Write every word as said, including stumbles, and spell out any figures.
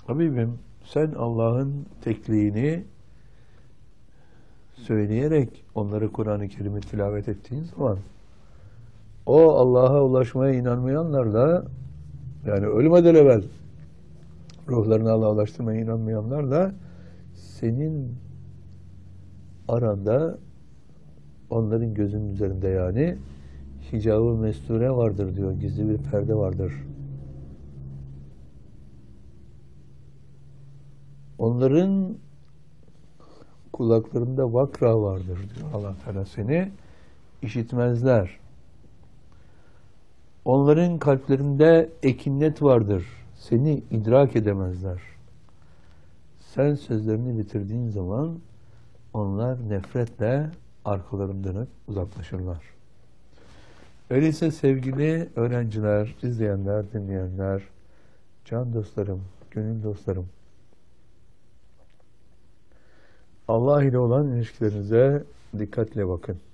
Habibim, sen Allah'ın tekliğini söyleyerek onları Kur'an-ı Kerim'i tilavet ettiğin zaman o Allah'a ulaşmaya inanmayanlarla, yani ölmeden evvel ruhlarını Allah'a ulaştırmaya inanmayanlarla senin aranda, onların gözünün üzerinde yani hicab-ı mesture vardır diyor. Gizli bir perde vardır. Onların kulaklarında vakra vardır diyor Allah Teala, seni işitmezler. Onların kalplerinde ekinnet vardır. Seni idrak edemezler. Sen sözlerini bitirdiğin zaman onlar nefretle arkalarını dönüp uzaklaşırlar. Öyleyse sevgili öğrenciler, izleyenler, dinleyenler, can dostlarım, gönül dostlarım, Allah ile olan ilişkilerinize dikkatle bakın.